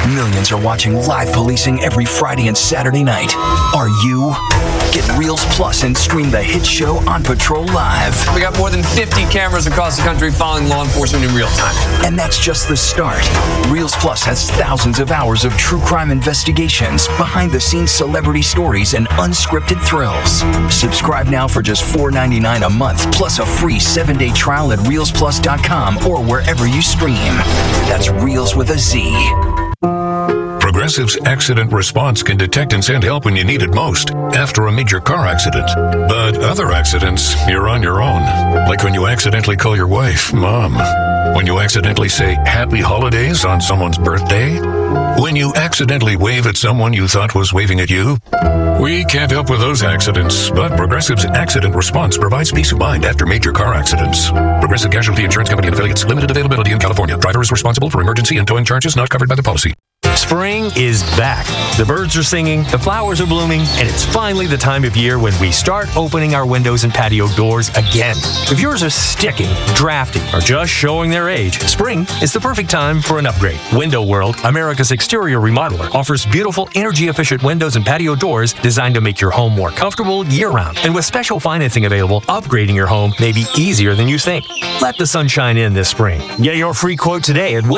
Millions are watching live policing every Friday and Saturday night. Are you? Get Reels Plus and stream the hit show On Patrol live. We got more than 50 cameras across the country following law enforcement in real time. And that's just the start. Reels Plus has thousands of hours of true crime investigations, behind-the-scenes celebrity stories, and unscripted thrills. Subscribe now for just $4.99 a month, plus a free 7-day trial at reelsplus.com or wherever you stream. That's Reels with a Z. Progressive's Accident Response can detect and send help when you need it most, after a major car accident. But other accidents, you're on your own. Like when you accidentally call your wife Mom. When you accidentally say Happy Holidays on someone's birthday. When you accidentally wave at someone you thought was waving at you. We can't help with those accidents, but Progressive's Accident Response provides peace of mind after major car accidents. Progressive Casualty Insurance Company and Affiliates. Limited availability in California. Driver is responsible for emergency and towing charges not covered by the policy. Spring is back. The birds are singing, the flowers are blooming, and it's finally the time of year when we start opening our windows and patio doors again. If yours are sticking, drafty, or just showing their age, spring is the perfect time for an upgrade. Window World, America's exterior remodeler, offers beautiful, energy-efficient windows and patio doors designed to make your home more comfortable year-round. And with special financing available, upgrading your home may be easier than you think. Let the sunshine in this spring. Get your free quote today at